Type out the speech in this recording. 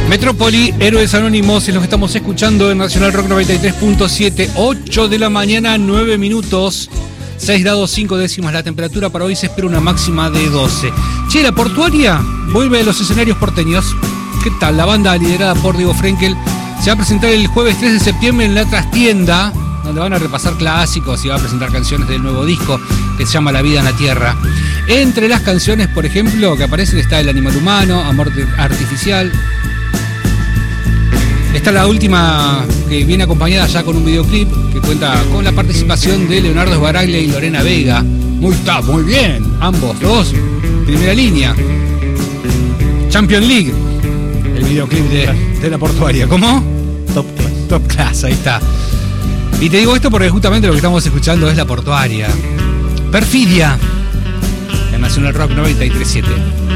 Metrópoli, Héroes Anónimos, es lo que estamos escuchando en Nacional Rock 93.7, 8 de la mañana, 9 minutos, 6 grados 5 décimas la temperatura. Para hoy se espera una máxima de 12. Che, la portuaria vuelve a los escenarios porteños. ¿Qué tal? La banda liderada por Diego Frenkel se va a presentar el jueves 3 de septiembre en la Trastienda, donde van a repasar clásicos y va a presentar canciones del nuevo disco que se llama La Vida en la Tierra. Entre las canciones, por ejemplo, que aparecen está El Animal Humano, Amor Artificial. Esta es la última, que viene acompañada ya con un videoclip que cuenta con la participación de Leonardo Sbaraglia y Lorena Vega. Muy bien, ambos dos, primera línea. Champions League, el videoclip de la portuaria. ¿Cómo? Top Class, ahí está. Y te digo esto porque justamente lo que estamos escuchando es la portuaria. Perfidia, en Nacional Rock 93.7.